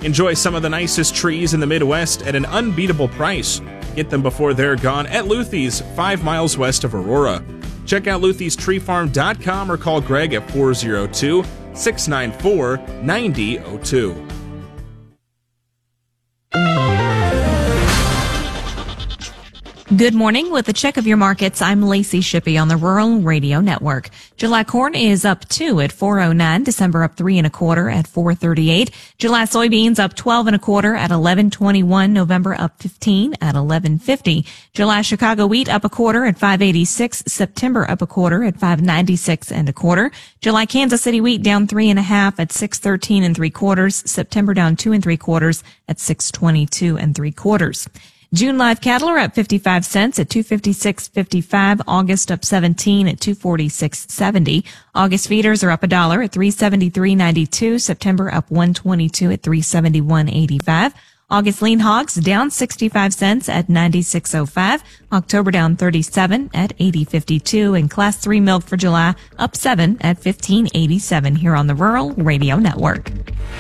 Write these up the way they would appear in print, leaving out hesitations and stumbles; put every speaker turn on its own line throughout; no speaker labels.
Enjoy some of the nicest trees in the Midwest at an unbeatable price. Get them before they're gone at Luthie's, 5 miles west of Aurora. Check out Luthie'sTreeFarm.com or call Greg at 402-694-9002.
Good morning. With a check of your markets, I'm Lacey Shippey on the Rural Radio Network. July corn is up 2 at 4.09. December up 3 1/4 at 4.38. July soybeans up 12 1/4 at 11.21. November up 15 at 11.50. July Chicago wheat up 1/4 at 5.86. September up 1/4 at 5.96 1/4. July Kansas City wheat down 3 1/2 at 6.13 3/4. September down 2 3/4 at 6.22 3/4. June live cattle are up 55 cents at 256.55. August up 17 at 246.70. August feeders are up $1 at 373.92. September up 122 at 371.85. August lean hogs down 65 cents at 96.05. October down 37 at 80.52. And class 3 milk for July up 7 at 15.87 here on the Rural Radio Network.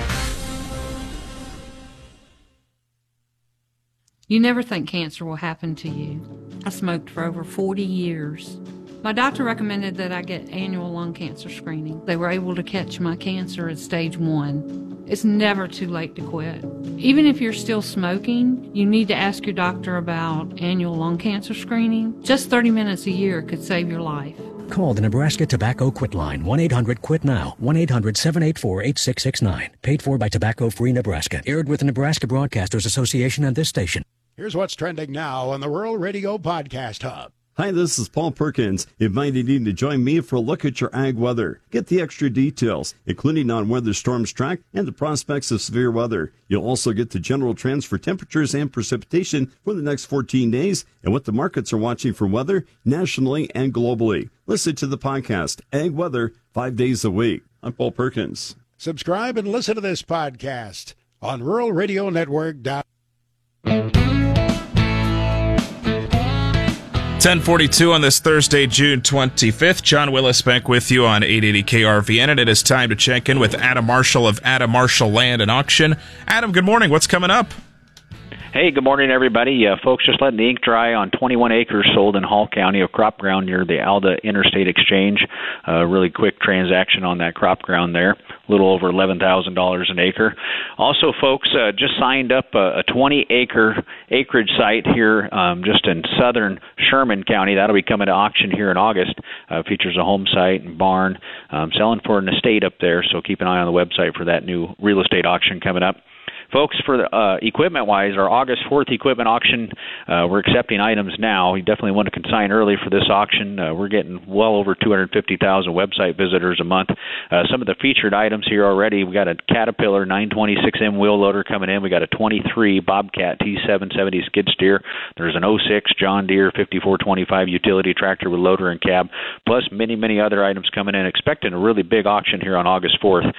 You never think cancer will happen to you. I smoked for over 40 years. My doctor recommended that I get annual lung cancer screening. They were able to catch my cancer at stage 1. It's never too late to quit. Even if you're still smoking, you need to ask your doctor about annual lung cancer screening. Just 30 minutes a year could save your life.
Call the Nebraska Tobacco Quit Line, 1-800-QUIT-NOW, 1-800-784-8669. Paid for by Tobacco Free Nebraska. Aired with the Nebraska Broadcasters Association and this station.
Here's what's trending now on the Rural Radio Podcast Hub.
Hi, this is Paul Perkins, inviting you to join me for a look at your ag weather. Get the extra details, including on whether storms track and the prospects of severe weather. You'll also get the general trends for temperatures and precipitation for the next 14 days and what the markets are watching for weather nationally and globally. Listen to the podcast, Ag Weather, 5 days a week. I'm Paul Perkins.
Subscribe and listen to this podcast on ruralradionetwork.com.
10:42 on this Thursday, June 25th. John Willis back with you on 880 KRVN, and it is time to check in with Adam Marshall of Adam Marshall Land and Auction. Adam, good morning. What's coming up?
Hey, good morning, everybody. Folks, just letting the ink dry on 21 acres sold in Hall County of crop ground near the Alda Interstate Exchange. Really quick transaction on that crop ground there. A little over $11,000 an acre. Also, folks, just signed up a 20-acre acreage site here just in southern Sherman County. That'll be coming to auction here in August. Features a home site and barn. Selling for an estate up there, so keep an eye on the website for that new real estate auction coming up. Folks, for equipment-wise, our August 4th equipment auction, we're accepting items now. You definitely want to consign early for this auction. We're getting well over 250,000 website visitors a month. Some of the featured items here already, we got a Caterpillar 926M wheel loader coming in. We got a 23 Bobcat T770 skid steer. There's an 06 John Deere 5425 utility tractor with loader and cab, plus many, many other items coming in. Expecting a really big auction here on August 4th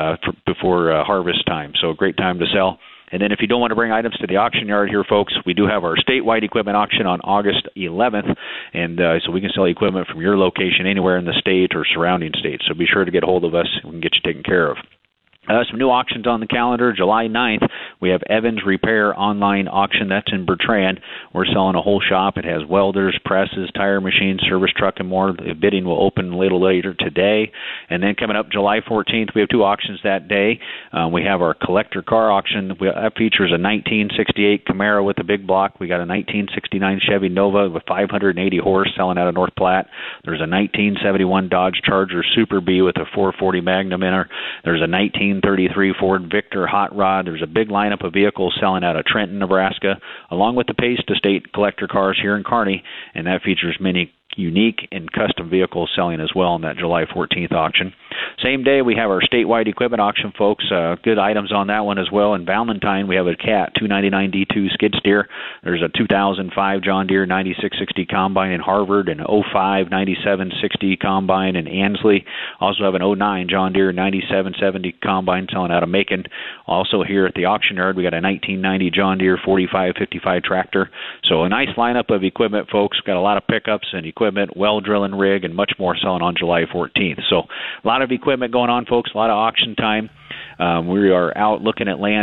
before harvest time. So a great time to sell. And then if you don't want to bring items to the auction yard here, folks, we do have our statewide equipment auction on August 11th, and so we can sell equipment from your location anywhere in the state or surrounding states. So be sure to get a hold of us. We can get you taken care of. Some new auctions on the calendar. July 9th, we have Evans Repair online auction. That's in Bertrand. We're selling a whole shop. It has welders, presses, tire machines, service truck, and more. The bidding will open a little later today. And then coming up July 14th, we have two auctions that day. We have our collector car auction. That features a 1968 Camaro with a big block. We got a 1969 Chevy Nova with 580 horse selling out of North Platte. There's a 1971 Dodge Charger Super B with a 440 Magnum in her. There's a 1933 Ford Victor Hot Rod. There's a big lineup of vehicles selling out of Trenton, Nebraska, along with the Pace Estate collector cars here in Kearney, and that features many unique and custom vehicles selling as well in that July 14th auction. Same day, we have our statewide equipment auction, folks. Good items on that one as well. In Valentine, we have a Cat 299 D2 skid steer. There's a 2005 John Deere 9660 combine in Harvard, an 05 9760 combine in Ansley. Also have an 09 John Deere 9770 combine selling out of Macon. Also here at the auction yard, we got a 1990 John Deere 4555 tractor. So a nice lineup of equipment, folks. Got a lot of pickups and equipment, well drilling rig, and much more selling on July 14th. So a lot of equipment going on, folks, a lot of auction time. We are out looking at land